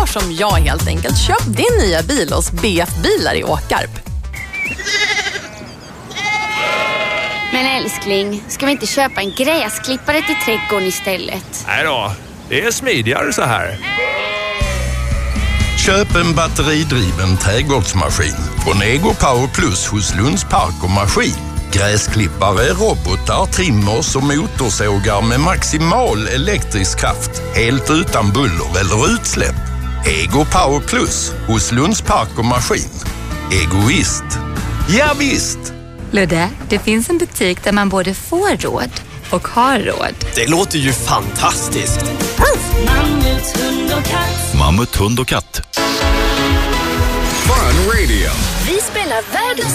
Gör som jag helt enkelt. Köp din nya bil hos BF Bilar i Åkarp. Men älskling, ska vi inte köpa en gräsklippare till trädgården istället? Nej då, det är smidigare så här. Köp en batteridriven trädgårdsmaskin från Ego Power Plus hos Lunds Park och Maskin. Gräsklippare, robotar, trimmers och motorsågar med maximal elektrisk kraft. Helt utan buller eller utsläpp. Ego Power Plus hos Lunds Park och Maskin. Egoist. Ja visst! Ludde, det finns en butik där man både får råd och har råd. Det låter ju fantastiskt. Mammut, hund och katt. Mammut, hund och katt. Fun Radio. Vi spelar världens